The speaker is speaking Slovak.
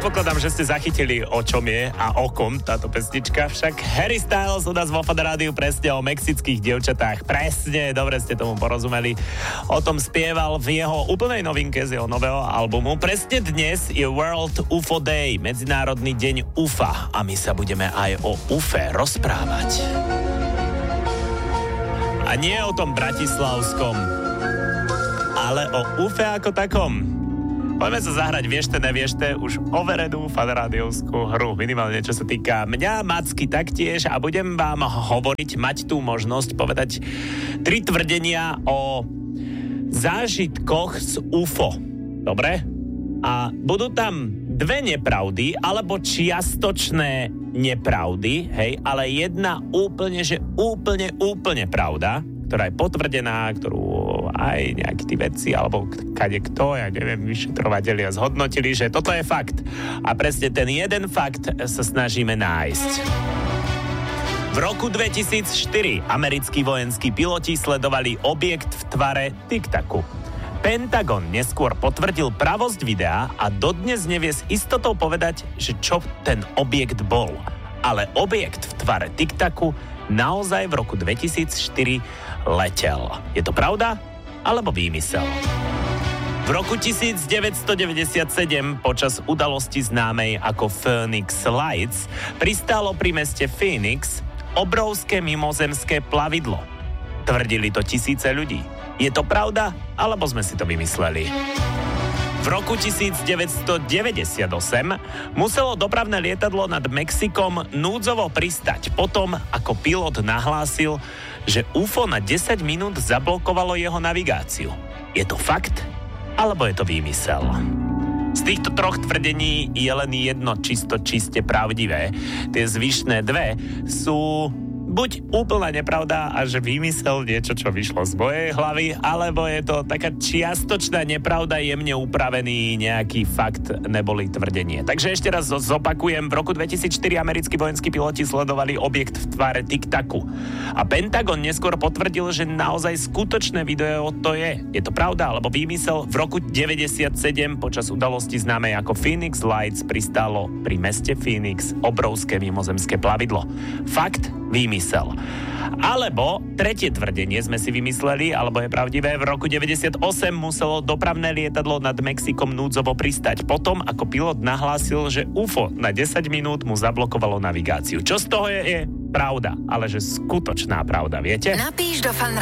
Predpokladám, že ste zachytili, o čom je a o kom táto pesnička. Však Harry Styles u nás vo Fan Rádiu presne o mexických dievčatách. Presne, dobre ste tomu porozumeli. O tom spieval v jeho úplnej novinke z jeho nového albumu. Presne dnes je World UFO Day, Medzinárodný deň UFA. A my sa budeme aj o UFE rozprávať. A nie o tom bratislavskom, ale o UFE ako takom. Poďme sa zahrať viešte, neviešte, už overenú fanrádiovskú hru, minimálne čo sa týka mňa, Macky taktiež, a budem vám hovoriť, mať tú možnosť povedať 3 tvrdenia o zážitkoch z UFO. Dobre? A budú tam 2 nepravdy, alebo čiastočné nepravdy, hej, ale jedna úplne, že úplne pravda, ktorá je potvrdená, ktorú aj nejakí tí vedci, alebo kadekto, ja neviem, vyšetrovatelia zhodnotili, že toto je fakt. A presne ten jeden fakt sa snažíme nájsť. V roku 2004 americkí vojenskí piloti sledovali objekt v tvare Tic-Tacu. Pentagon neskôr potvrdil pravosť videa a dodnes nevie s istotou povedať, že čo ten objekt bol. Ale objekt v tvare Tic-Tacu naozaj v roku 2004 letel. Je to pravda? Alebo výmysel? V roku 1997 počas udalosti známej ako Phoenix Lights pristálo pri meste Phoenix obrovské mimozemské plavidlo. Tvrdili to tisíce ľudí. Je to pravda? Alebo sme si to vymysleli? V roku 1998 muselo dopravné lietadlo nad Mexikom núdzovo pristať potom, ako pilot nahlásil, že UFO na 10 minút zablokovalo jeho navigáciu. Je to fakt? Alebo je to výmysel? Z týchto 3 tvrdení je len jedno čiste pravdivé. Tie zvyšné 2 sú buď úplná nepravda a že vymyslel niečo, čo vyšlo z mojej hlavy, alebo je to taká čiastočná nepravda, jemne upravený nejaký fakt, neboli tvrdenie. Takže ešte raz zopakujem, v roku 2004 americkí vojenskí piloti sledovali objekt v tvare Tic-Tacu. A Pentagon neskôr potvrdil, že naozaj skutočné video to je. Je to pravda alebo výmysel? V roku 97 počas udalosti známej ako Phoenix Lights pristálo pri meste Phoenix obrovské mimozemské plavidlo. Fakt? Výmysel. Alebo tretie tvrdenie sme si vymysleli, alebo je pravdivé, v roku 98 muselo dopravné lietadlo nad Mexikom núdzovo pristať potom, ako pilot nahlásil, že UFO na 10 minút mu zablokovalo navigáciu. Čo z toho je pravda, ale že skutočná pravda, viete? Napíš do Fan